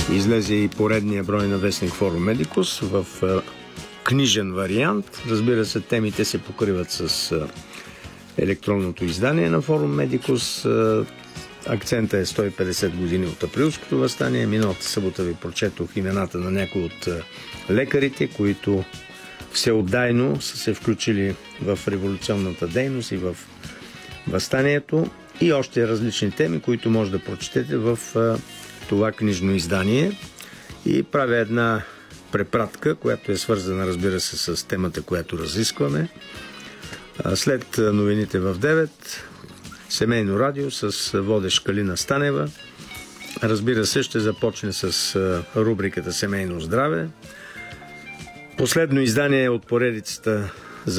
Излезе и поредния брой на вестник Форум Медикус в книжен вариант. Разбира се, темите се покриват с електронното издание на Форум Медикус. Акцента е 150 години от Априлското въстание. Миналата събота ви прочетох имената на някои от лекарите, които всеотдайно са се включили в революционната дейност и в въстанието, и още различни теми, които може да прочетете в това книжно издание. И правя една препратка, която е свързана, разбира се, с темата, която разискваме. След новините в 9, семейно радио с водещ Калина Станева. Разбира се, ще започне с рубриката Семейно здраве. Последно издание от поредицата